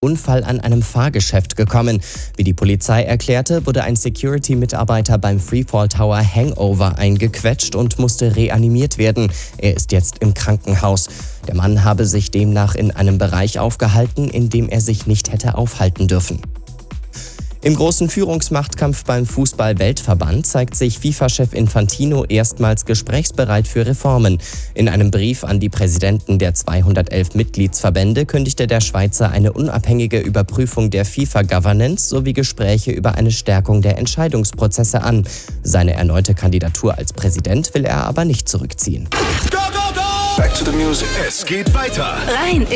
Unfall an einem Fahrgeschäft gekommen. Wie die Polizei erklärte, wurde ein Security-Mitarbeiter beim Freefall Tower Hangover eingequetscht und musste reanimiert werden. Er ist jetzt im Krankenhaus. Der Mann habe sich demnach in einem Bereich aufgehalten, in dem er sich nicht hätte aufhalten dürfen. Im großen Führungsmachtkampf beim Fußball-Weltverband zeigt sich FIFA-Chef Infantino erstmals gesprächsbereit für Reformen. In einem Brief an die Präsidenten der 211 Mitgliedsverbände kündigte der Schweizer eine unabhängige Überprüfung der FIFA-Governance sowie Gespräche über eine Stärkung der Entscheidungsprozesse an. Seine erneute Kandidatur als Präsident will er aber nicht zurückziehen. Back to the music. Es geht weiter. Rein